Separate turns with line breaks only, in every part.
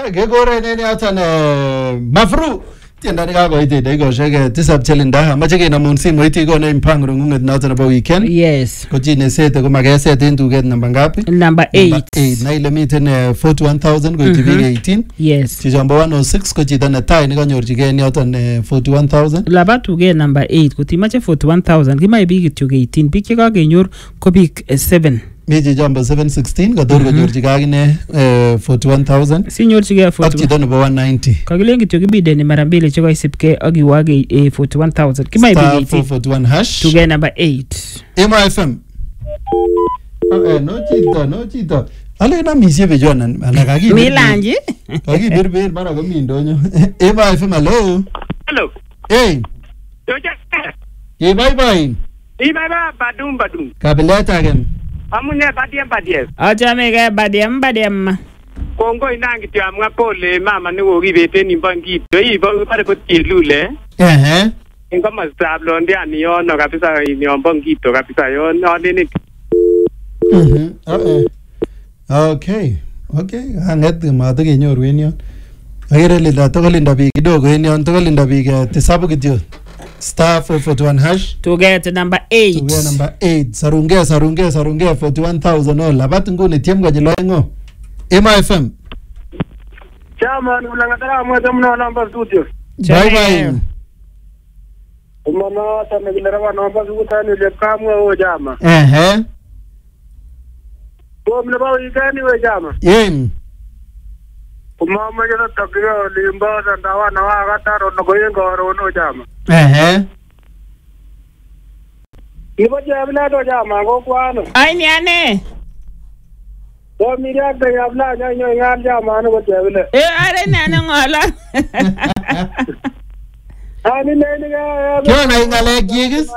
Gegore nene atan mafru. Tienda nikakoite dakikoshek tisab chelinda amache kenamun simoit ikone mpango ng'ung'et noton nebo weekend.
Yes.
Ko chi nesete ko makeset en tuget namba ngapi?
Number 8.
Na ile miten 41,000 koiti biik 18.
Yes.
Chichombo 106 ko chito netai nekanyorchigei en yoton 41,000.
Laba tuget number 8 kotimache 41,000 kimae biik kityo 18 biik chekakenyor ko biik 7.
Mi chichombo 716 kotor konyorchigei akine 41,000.
Sinyorchigei 41.
Ak chito nebo 190.
Kakilen kityo kibideni mara mbili chekoisipkei ak iwage 41,000 kimae biik 18.
441 hash.
Tuget number 8.
Emo FM. No chito. Ale namisye bejonan alakaki.
Milanji.
Kaki bir mara komi ndonyo. Emo FM hello.
Hello.
Hey. Ye bye.
Ibaba badum.
Kabilet again.
Amune badiem.
Achame ke badiem.
Kongo inangi tu amwa pole mama nikokibeten imbangi. Ibo pare kotilule. Ingoma stablo ndiani yono kabisa iniambangito kabisa yono nini.
Okay. Anget mata kenyoru en yon. Agere linda tokolinda biik kidogo en yon tokolinda biik tisabu kityo. Star 441 hash.
Tuget number 8.
Tuget number 8. Sarunge 41,000 all. Labat nguni tiem konyil oengo. Emo FM.
Chairman ulangatara mweza mna namba studio.
Bye.
Umana tamegilera namba zukutani lepkamwe o jama. Mne ba weekend we jama.
Yem.
Umama jana takira limba ndawa na wakataro nogoyengo rono jama. Ibo jabla do jama go kwano.
Ai ni ane.
Do miria de jabla nyo ngal jama no go jabla.
Are nane ngola.
Ani ne ga.
Kyo na ngale gigis.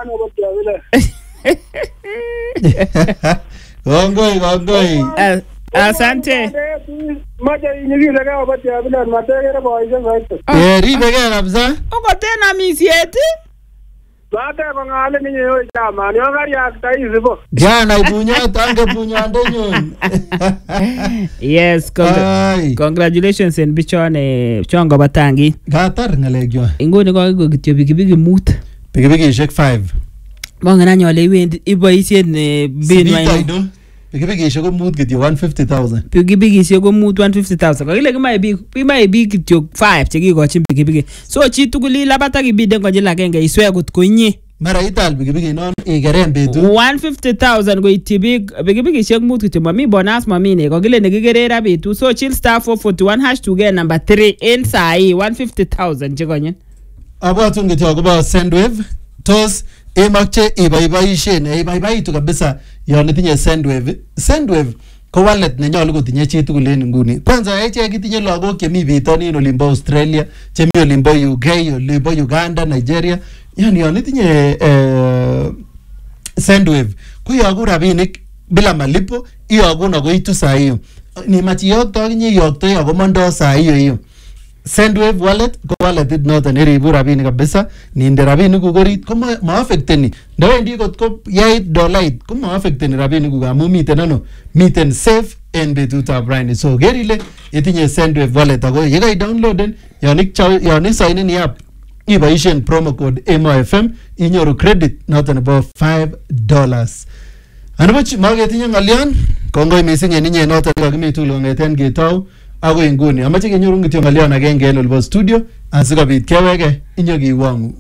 Gongoi.
Asante.
Maja inyigile ga go jabla mategere boyje saito.
Ribe ga kabisa.
Uko tena misieti?
Bata ko ngale ni yo jama yo gari akta izibo.
Jana ibunya tange bunya ndenyon.
Yes, congratulations en bichone chongo batangi.
Gatar ngalekyo.
Ingoni ko kityo bigibigi mut.
Bigibigishek 5.
Mongana nyole iwendi iboisien binwai.
Bigibigishek ko mut kityo 150,000.
Bigibigishek ko mut 150,000. Kakile kimae biik kityo 5 chekikochin bigibigi. So chi tugul ilabata kibiden konyil agenge iswe gut konyi.
Mara ital bigibigi non igeren betu
150,000 ko ityi biik bigibigishek mut kityo mami bonus mami ne kakile nekikerera betu. So chill star 441 hash tuget number 3 en sai 150,000 chekonyin.
Abwatun kityo akobo Sendwave. Tos imakche ibaibaitu kabisa yon itinye Sendwave ko wallet nenyolu kotinye chi tugul en nguni. Kwanza echek itinye lagok chemi bitonin olimbo Australia, chemi olimbo UK, olimbo Uganda, Nigeria. Yani yon itinye Sendwave ko iyogu rabinik bila malipo, iyogu na koitu saa hiyo. Nimach iyokto akinye iyoktoi ako mondo saa hiyo. Sendwave wallet ko wallet noton neribu rabinik kabisa. Ninde rabinik kuk orit ko ma affecteni. Ndawendi kot ko yait dolait ko ma affecteni rabinik kuk amu miten ano? Miten safe en betutab raini. So gerile itinye Sendwave wallet ako yekai downloaden yon isign in app iboisien promo code EMOFM inyoru credit noton nebo $5. Anabuch magetinye ngalian kongoi missing en inye noton kakimi tugul kongeten ketou agoi nguni. Amache kenyoru kityo ngalian agenge en olbo studio asikobit keweke inyokiwangu.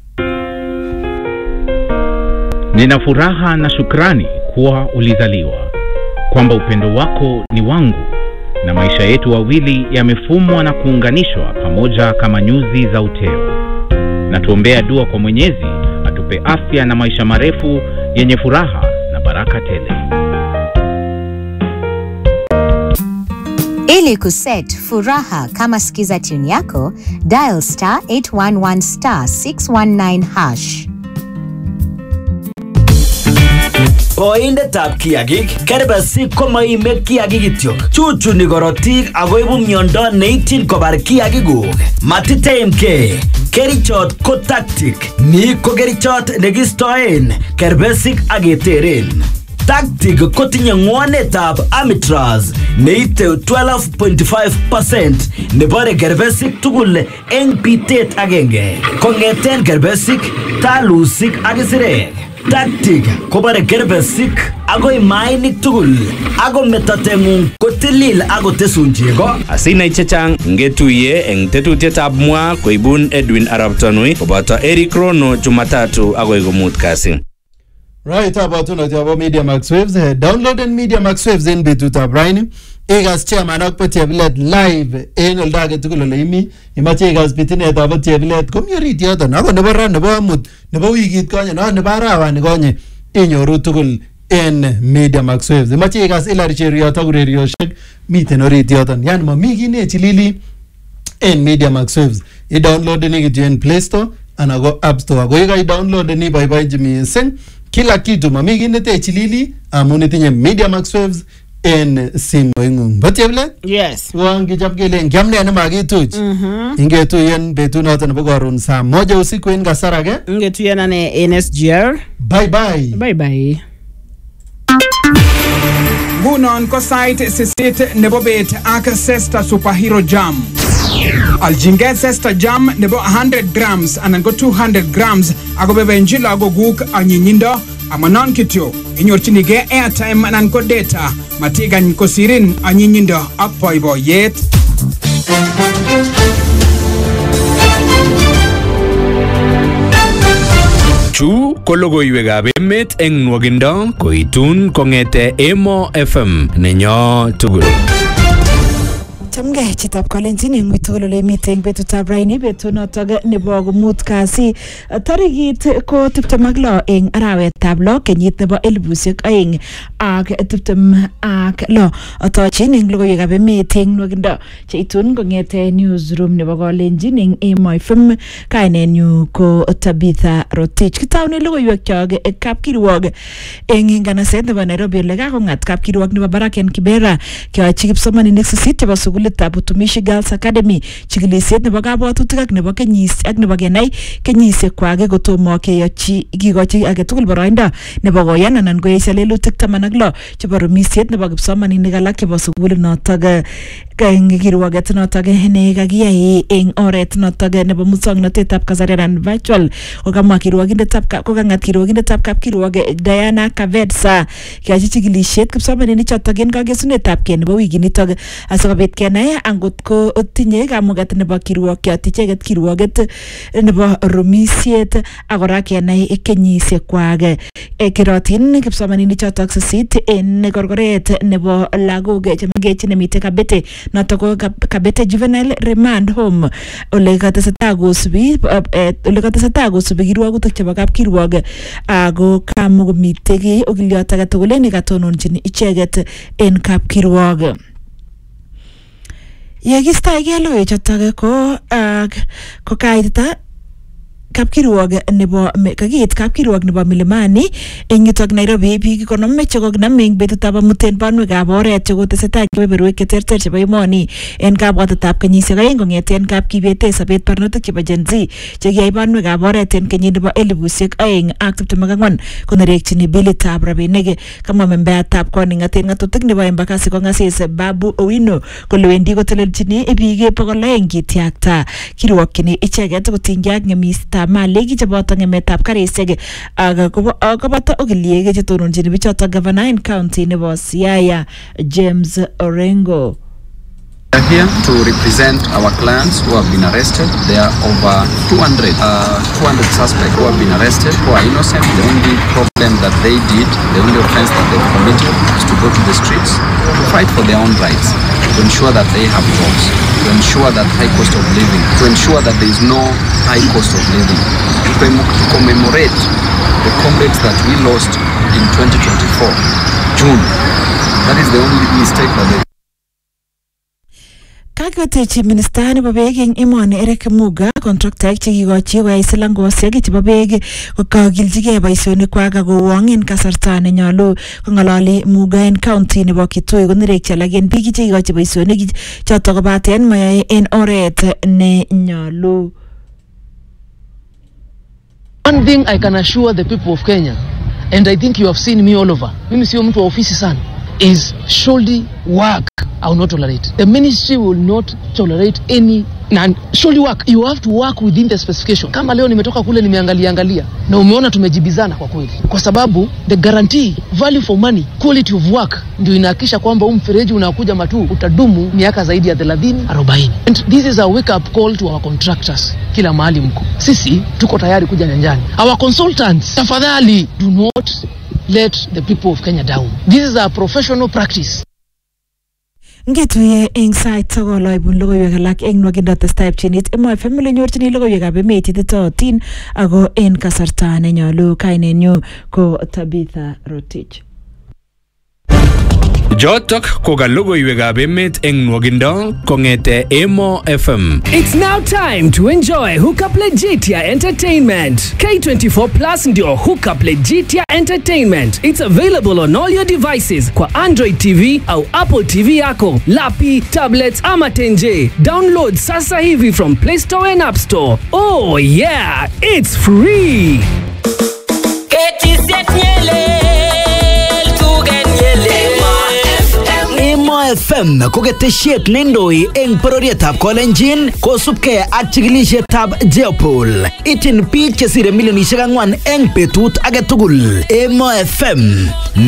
Nina furaha na shukrani kuwa ulizaliwa, kwamba upendo wako ni wangu na maisha yetu wawili yamefumwa na kuunganishwa pamoja kama nyuzi za uteo. Na tuombea dua kwa Mwenyezi atupe afya na maisha marefu yenye furaha na baraka tele.
Ili kuset furaha kama sikiza tune yako, dial star 811 star 619 hash.
Boindetab kiagik kerbesi komaimet kiagik kityok. Chuchuni korotik akoibu miondo neityin kobar kiagikuk. Matitemke. Kerichot ko tactic. Ni ko kerichot nekistoen kerbesik ak keteren. Tactic kotinye ng'wanetab Amitraz neite 12.5% nebore kerbesik tugul eng bitet agenge. Kong'eten kerbesik, talusik ak isirek. Tactic kobore kerbesik agoi mainik tugul. Ako metateng'ung kotilil ako tesun chego.
Asinai chechang ngetuye eng tetutietab mwa koibun Edwin Arap Tanui koboto Eric Rono Jumatatu agoi komut kasi.
Right, about abo Media Max Waves. Download and Media Max Waves in betutab raini. Egas chairman ak patiebilet live en olda age tugul ole imi. Imache egas bitinet abo patiebilet community yoton. Ako nebo ran nebo amut, nebo wikit konye, nebo arawani konye inyoru tugul en Media Max Waves. Imache egas Hilary Cheruiyot ak urerioshek miten orit yoton. Yani mami kiy nechilili en Media Max Waves. I-download ni kityo en Play Store ana go App Store. Ko yeka i-download ni boiboenchi mising. Kila kitu mami kiy netechilili amun itinye Media Max Waves en simoing'ung. Batiebilet?
Yes.
Wangichop kele ngiamne ne makituch. Ingetuyen betunoto nebo karon saa 1 usiku en kasar age.
Ingetuyen ane NSGR.
Bye bye.
Bye bye.
Ngunon ko site sisit nebo bet ak Sesta Superhero Jam. Aljinget Sesta Jam nebo 100 grams anan ko 200 grams ako bebenjila go guk anyinyindo amanon kityo inyorchinige airtime anan ko data matigan ko sirin anyinyindo ak boiboiyet.
Chu ko logoiwekab emet eng nwogindo koitun kong'ete Emo FM nenyo tugul.
Chamgei chitab Kalenjin eng tugul ole miten betutab raini betunotok nebo komut kasi tarikit ko 26 eng arawetab 6 kenyit nebo 2026 atochin eng logoiwekab emet eng nwogindo cheitun kong'ete newsroom nebo Kalenjin eng Emo FM. Kainenyu ko Tabitha Rotich. Kitaune logoiwekyok kapkirwok eng nganaset nebo Nairobi ole kakong'at kapkirwok nebo barak en Kibera keyochi kipsomaninik 8 chebo sukulitab Utumishi Girls Academy chikilisiet nebo kabwatutik ak nebo kenyisiek ak nebo kenai kenyisiek kwake kotomo keyochi kikochi age tugul boroindo nebo koyan anan koesio lelutik 16 chebo rumisiet nebo kipsomaninik alak chebo sukulit notok kirwoget notok ne kakiyai eng oret notok nebo muswoknotetab kasari anan virtual. Kokamwa kokang'at kirwogindetab kapkirwok Diana Kavetsa keyochi chikilisiet kipsomaninik chotok en kakesunetab kei nebo wikinitok asikobit kenai angot ko tinye kamuget nebo kirwokyot icheket kirwoget nebo rumisiet ak kora kenai kenyisiek kwak. Kerotin kipsomaninik chotok 8 en korkoret nebo lagok chemengech nemite Kabete notok ko Kabete Juvenile Remand Home ole kateseta kosubi kirwogutik chebo kapkirwok ako kamukomite kiy okiliot age tugul nekatononjin icheket en kapkirwok. Yekistoege logoiwechotok ko kaitita kapkirwok nebo kakiit kapkirwok nebo Milimani eng yutok Nairobi biik konom chekokinam eng betutab amuten banwekab oret chekotesetai kebeberwek cheterter chebo emoni en kabwatetab kenyisiek 2 kong'eten kapkibete sobet barnotik chebo Gen Z chekiyai banwekab oret en kenyit nebo 2024 konerekchini bilitab rabinik. Kamwa membeatab koning'atet ng'atutik nebo Embakasi kong'asis Babu Owino kole wendi kotelelchini biik 200 kityakta kirwokyini icheket kotinygei ak ng'emistab malik cheboto ng'emetab karisiek ak koboto okiliek chetononjin bichotok Governor in County nebo Siaya James Orengo.
We are here to represent our clients who have been arrested. There are over 200 suspects who have been arrested who are innocent. The only problem that they did, the only offense that they've committed is to go to the streets to fight for their own rights, to ensure that they have jobs, to ensure that high cost of living, to ensure that there is no high cost of living, to commemorate the comrades that we lost in 2024, June. That is the only mistake that they
Kakotechi minister nebo beek eng emoni Eric Muga kontraktaik chekikochi koyai silangosiek chebo beek kokagilchigei boisionikwak akowong en kasarta nenyolu. Kong'ololi Muga en county nebo Kitui konerekchi alak en biik chekikochi boisionik chotok kobaten mayoe en oret nenyolu.
One thing I can assure the people of Kenya, and I think you have seen me all over. Mimi sio mtu wa ofisi sana. Is shoddy work I will not tolerate. The ministry will not tolerate any shoddy work. You have to work within the specification. Kama leo nimetoka kule nimeangalia na umeona tumejibizana kwa kweli, kwa sababu the guarantee value for money, quality of work ndio inahakikisha kwamba mfereji unakuja Matu utadumu miaka zaidi ya 30-40. And this is a wake up call to our contractors. Kila mahali mko, sisi tuko tayari kuja nyanjani. Our consultants, tafadhali do not let the people of Kenya down. This is a professional practice.
Ngetuye eng sait sokoloibun logoiwek alak eng nwakindo testai pchenit MFM lenyorchini logoiwekab emet ititootin ako en kasarta nenyolu. Kainenyu ko Tabitha Rotich.
Jotok ko ka logoiwekab emet eng nwakindo kongete Emo FM.
It's now time to enjoy Hookup Legitia Entertainment. K24 Plus ndio Hookup Legitia Entertainment. It's available on all your devices kwa Android TV au Apple TV yako, lapi, tablets ama tenje. Download sasa hivi from Play Store and App Store. Oh yeah, it's free.
Emo FM ko ketesiet neindoi eng pororietab Kolenjin kosubkei ak chikilisietab Jeopol. Itin biik chesire milionisiek 4 eng betut age tugul. Emo FM